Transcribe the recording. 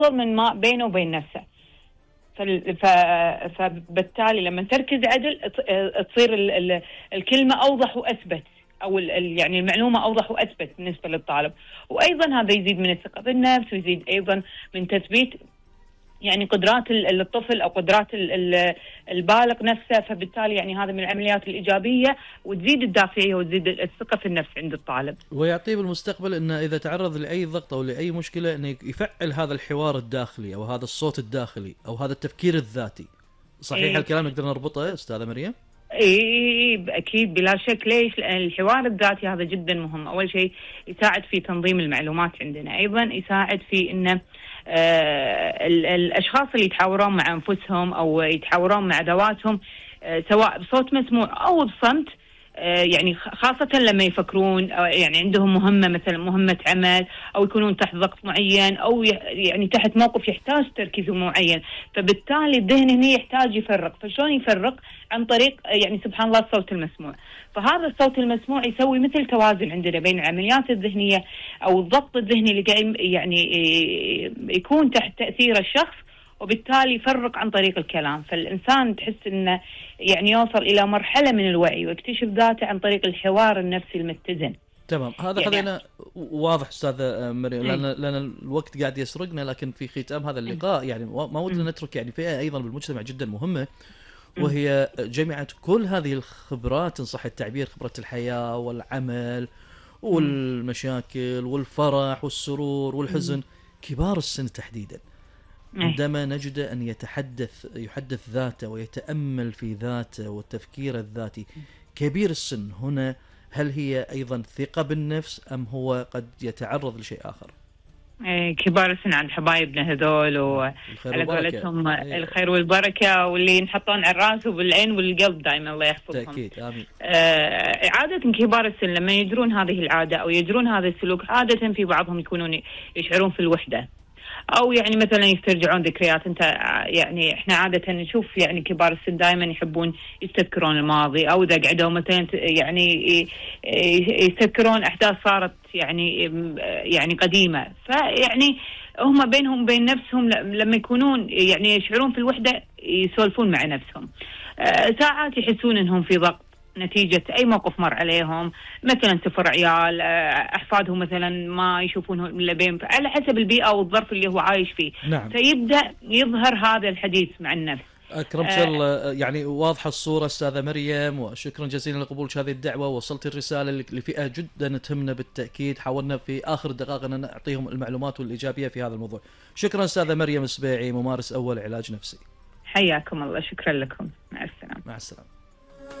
من ماء بينه وبين نفسه. فبالتالي لما تركز عدل تصير الكلمة أوضح وأثبت، أو يعني المعلومة أوضح وأثبت بالنسبة للطالب. وأيضا هذا يزيد من الثقة بالنفس، ويزيد أيضا من تثبيت يعني قدرات الطفل أو قدرات البالغ نفسه. فبالتالي يعني هذا من العمليات الإيجابية، وتزيد الدافعية وتزيد الثقة في النفس عند الطالب. ويعطيه بالمستقبل أنه إذا تعرض لأي ضغط أو لأي مشكلة أنه يفعل هذا الحوار الداخلي أو هذا الصوت الداخلي أو هذا التفكير الذاتي. صحيح الكلام نقدر نربطه أستاذة مريم؟ اي اكيد بلا شك. ليش؟ لأن الحوار الذاتي هذا جدا مهم. اول شيء يساعد في تنظيم المعلومات عندنا، ايضا يساعد في انه الاشخاص اللي يتحاورون مع انفسهم او يتحاورون مع ذواتهم سواء بصوت مسموع او بصمت، يعني خاصة لما يفكرون يعني عندهم مهمة مثلا مهمة عمل، أو يكونون تحت ضغط معين، أو يعني تحت موقف يحتاج تركيز معين. فبالتالي الذهن هنا يحتاج يفرق. فشلون يفرق؟ عن طريق يعني سبحان الله الصوت المسموع. فهذا الصوت المسموع يسوي مثل توازن عندنا بين العمليات الذهنية أو الضغط الذهني اللي قاعد يعني يكون تحت تأثير الشخص، وبالتالي يفرق عن طريق الكلام. فالإنسان تحس إنه يعني يوصل إلى مرحلة من الوعي ويكتشف ذاته عن طريق الحوار النفسي المتزن. تمام، هذا يعني خلينا واضح أستاذة مريم، لأن الوقت قاعد يسرقنا، لكن في ختام هذا اللقاء يعني ما ودنا نترك يعني فئة أيضا بالمجتمع جدا مهمة، وهي جمعت كل هذه الخبرات إن صح التعبير، خبرة الحياة والعمل والمشاكل والفرح والسرور والحزن، كبار السن تحديدا. عندما نجد أن يحدث ذاته ويتأمل في ذاته والتفكير الذاتي، كبير السن هنا هل هي أيضا ثقة بالنفس أم هو قد يتعرض لشيء آخر؟ كبار السن عند حبايبنا هذول، وعلى قولتهم الخير والبركة، واللي ينحطون على الراس وبالعين والقلب دائما الله يحفظهم. تأكيد آمين. عادة كبار السن لما يجرون هذه العادة أو يجرون هذا السلوك، عادة في بعضهم يكونون يشعرون في الوحدة، أو يعني مثلا يسترجعون ذكريات. انت يعني احنا عادة نشوف يعني كبار السن دائما يحبون يستذكرون الماضي، او اذا قعدوا مثلا يعني يستذكرون احداث صارت يعني قديمة. فيعني هم بينهم بين نفسهم لما يكونون يعني يشعرون في الوحدة يسولفون مع نفسهم. ساعات يحسون انهم في ضغط نتيجة أي موقف مر عليهم، مثلا سفر عيال، أحفادهم مثلا ما يشوفونه إلا بين، على حسب البيئة والظرف اللي هو عايش فيه. نعم. فيبدأ يظهر هذا الحديث مع النفس. أكرمك الله، يعني واضحة الصورة أستاذة مريم، وشكرا جزيلا لقبولك هذه الدعوة، ووصلت الرسالة لفئة جدا تهمنا بالتأكيد. حاولنا في آخر الدقائق أن نعطيهم المعلومات والإيجابية في هذا الموضوع. شكرا أستاذة مريم السبيعي، ممارس أول علاج نفسي. حياكم الله، شكرا لكم، مع السلامة. مع السلامة.